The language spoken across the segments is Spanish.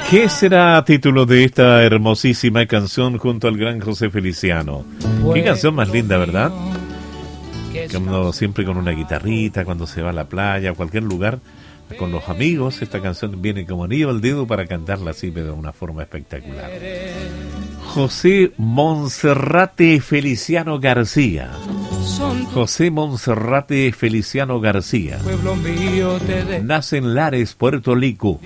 ¿Qué será título de esta hermosísima canción junto al gran José Feliciano? Qué canción más linda, ¿verdad? Cuando, siempre con una guitarrita, cuando se va a la playa, a cualquier lugar, con los amigos, esta canción viene como anillo al dedo para cantarla así de una forma espectacular. José Monserrate Feliciano García. José Monserrate Feliciano García nace en Lares, Puerto Rico,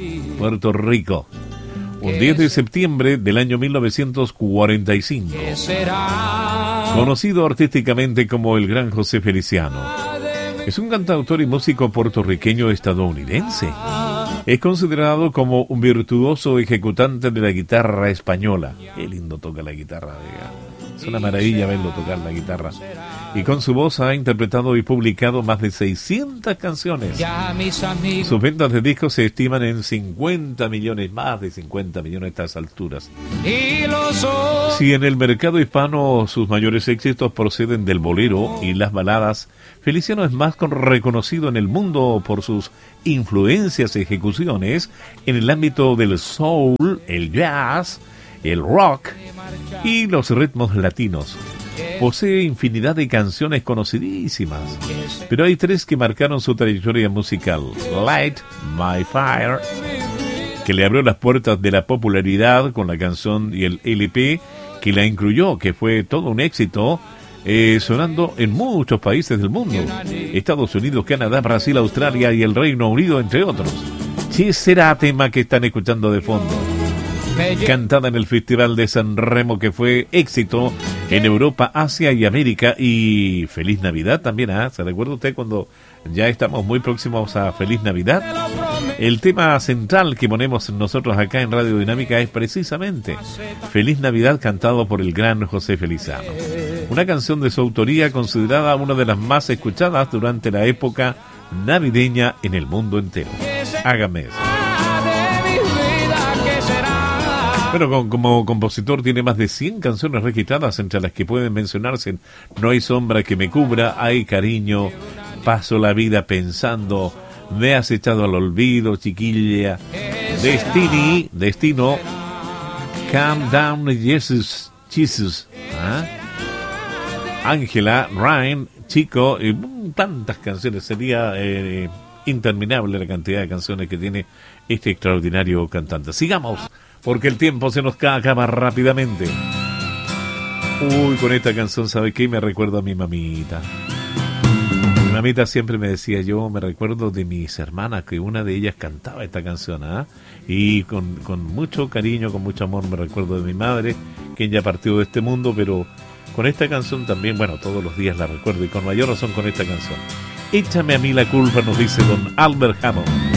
un 10 de septiembre del año 1945. Conocido artísticamente como el gran José Feliciano, es un cantautor y músico puertorriqueño estadounidense. Es considerado como un virtuoso ejecutante de la guitarra española. Qué lindo toca la guitarra, es una maravilla verlo tocar la guitarra. Y con su voz ha interpretado y publicado más de 600 canciones. Sus ventas de discos se estiman en 50 millones, más de 50 millones a estas alturas. Si en el mercado hispano sus mayores éxitos proceden del bolero y las baladas, Feliciano es más reconocido en el mundo por sus influencias y ejecuciones en el ámbito del soul, el jazz, el rock y los ritmos latinos. Posee infinidad de canciones conocidísimas, pero hay tres que marcaron su trayectoria musical. Light My Fire, que le abrió las puertas de la popularidad con la canción y el LP que la incluyó, que fue todo un éxito, sonando en muchos países del mundo: Estados Unidos, Canadá, Brasil, Australia y el Reino Unido, entre otros. ¿Qué será tema que están escuchando de fondo? Cantada en el Festival de San Remo, que fue éxito en Europa, Asia y América. Y Feliz Navidad también, ¿se recuerda usted cuando ya estamos muy próximos a Feliz Navidad? El tema central que ponemos nosotros acá en Radio Dinámica es precisamente Feliz Navidad, cantado por el gran José Feliciano. Una canción de su autoría considerada una de las más escuchadas durante la época navideña en el mundo entero. Hágame eso. Bueno, como compositor tiene más de 100 canciones registradas, entre las que pueden mencionarse No hay sombra que me cubra, Ay cariño, Paso la vida pensando, Me has echado al olvido, chiquilla, Destino, Calm Down, Jesus, Ángela, Ryan, Chico, y tantas canciones. Sería interminable la cantidad de canciones que tiene este extraordinario cantante. Sigamos, porque el tiempo se nos acaba rápidamente. Uy, con esta canción, ¿sabe qué? Me recuerdo a mi mamita. Mi mamita siempre me decía, yo me recuerdo de mis hermanas, que una de ellas cantaba esta canción, y con mucho cariño, con mucho amor me recuerdo de mi madre, quien ya partió de este mundo, pero con esta canción también, bueno, todos los días la recuerdo, y con mayor razón con esta canción. Échame a mí la culpa, nos dice don Albert Hammond.